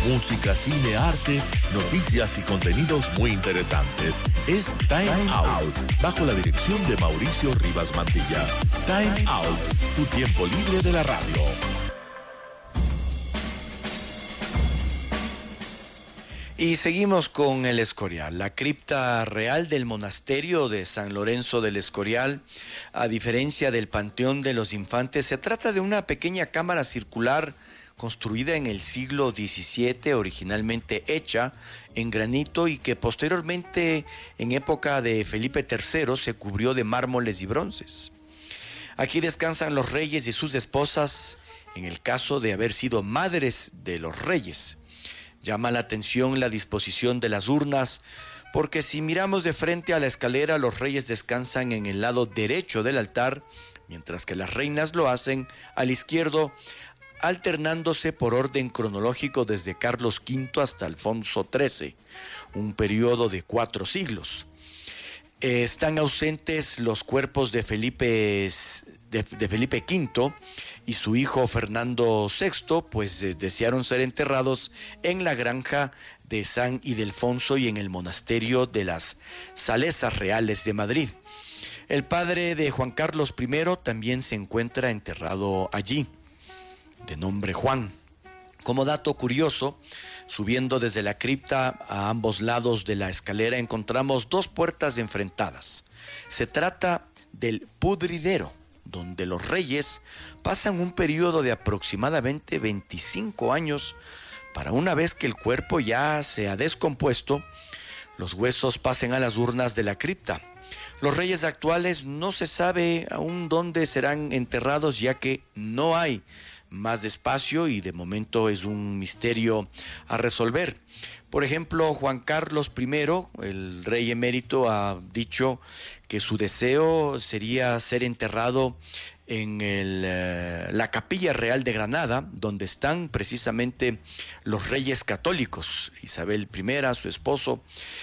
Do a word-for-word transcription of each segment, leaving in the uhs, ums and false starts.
Música, cine, arte, noticias y contenidos muy interesantes. Es Time Out, bajo la dirección de Mauricio Rivas Mantilla. Time Out, tu tiempo libre de la radio. Y seguimos con el Escorial. La cripta real del monasterio de San Lorenzo del Escorial, a diferencia del Panteón de los Infantes, se trata de una pequeña cámara circular construida en el siglo diecisiete, originalmente hecha en granito y que posteriormente, en época de Felipe tercero, se cubrió de mármoles y bronces. Aquí descansan los reyes y sus esposas, en el caso de haber sido madres de los reyes. Llama la atención la disposición de las urnas, porque si miramos de frente a la escalera, los reyes descansan en el lado derecho del altar, mientras que las reinas lo hacen al izquierdo, alternándose por orden cronológico desde Carlos quinto hasta Alfonso trece, un periodo de cuatro siglos. Eh, están ausentes los cuerpos de Felipe, de, de Felipe quinto y su hijo Fernando sexto, pues eh, desearon ser enterrados en la granja de San Ildefonso y en el monasterio de las Salesas Reales de Madrid. El padre de Juan Carlos primero también se encuentra enterrado allí, de nombre Juan. Como dato curioso, subiendo desde la cripta a ambos lados de la escalera encontramos dos puertas enfrentadas. Se trata del pudridero, donde los reyes pasan un periodo de aproximadamente veinticinco años para, una vez que el cuerpo ya se ha descompuesto, los huesos pasen a las urnas de la cripta. Los reyes actuales no se sabe aún dónde serán enterrados, ya que no hay más espacio y de momento es un misterio a resolver. Por ejemplo, Juan Carlos primero, el rey emérito, ha dicho que su deseo sería ser enterrado en el, eh, la Capilla Real de Granada, donde están precisamente los reyes católicos, Isabel primera, su esposo,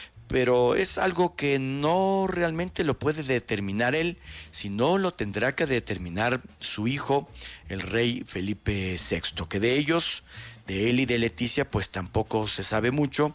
pero es algo que no realmente lo puede determinar él, sino lo tendrá que determinar su hijo, el rey Felipe sexto, que de ellos, de él y de Leticia, pues tampoco se sabe mucho,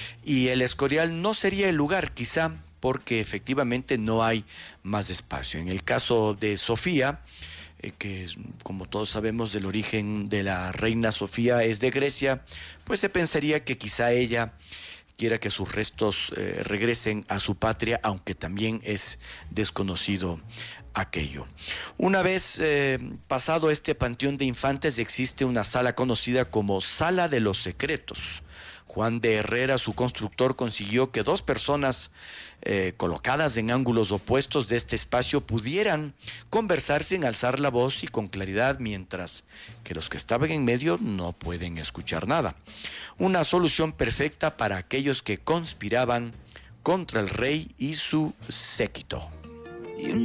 y el Escorial no sería el lugar, quizá, porque efectivamente no hay más espacio. En el caso de Sofía, eh, que como todos sabemos del origen de la reina Sofía es de Grecia, pues se pensaría que quizá ella quiera que sus restos eh, regresen a su patria, aunque también es desconocido aquello. Una vez eh, pasado este panteón de infantes, existe una sala conocida como Sala de los Secretos. Juan de Herrera, su constructor, consiguió que dos personas eh, colocadas en ángulos opuestos de este espacio pudieran conversar sin alzar la voz y con claridad, mientras que los que estaban en medio no pueden escuchar nada. Una solución perfecta para aquellos que conspiraban contra el rey y su séquito.